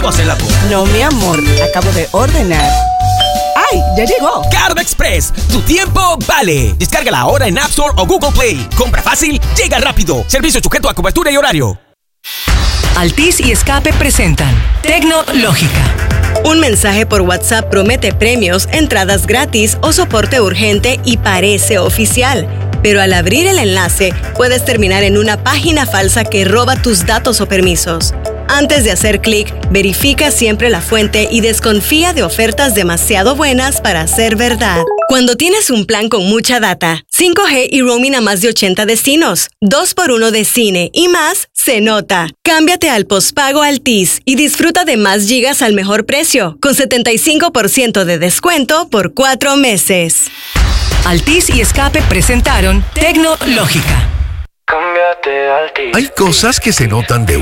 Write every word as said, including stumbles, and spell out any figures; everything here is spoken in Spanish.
a hacer la compra. No, mi amor, acabo de ordenar. ¡Ay, ya llegó! Carva Express, tu tiempo vale. Descárgala ahora en App Store o Google Play. Compra fácil, llega rápido. Servicio sujeto a cobertura y horario. Altis y Escape presentan Tecnológica. Un mensaje por WhatsApp promete premios, entradas gratis o soporte urgente y parece oficial. Pero al abrir el enlace, puedes terminar en una página falsa que roba tus datos o permisos. Antes de hacer clic, verifica siempre la fuente y desconfía de ofertas demasiado buenas para ser verdad. Cuando tienes un plan con mucha data, cinco G y roaming a más de ochenta destinos, dos por uno de cine y más, se nota. Cámbiate al pospago Altis y disfruta de más gigas al mejor precio, con setenta y cinco por ciento de descuento por cuatro meses. Altis y Escape presentaron Tecnológica. Cámbiate Altis. Hay cosas que se notan de